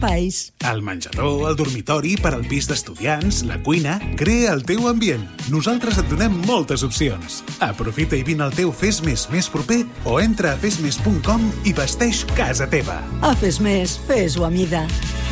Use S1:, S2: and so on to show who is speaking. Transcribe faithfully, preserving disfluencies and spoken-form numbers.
S1: espais.
S2: El menjador, el dormitori, per al pis d'estudiants, la cuina... Crea el teu ambient. Nosaltres et donem moltes opcions. Aprofita i vine al teu Fes Més més proper o entra a fes més punt com i vesteix casa teva.
S1: A Fes Més, fes-ho a mida.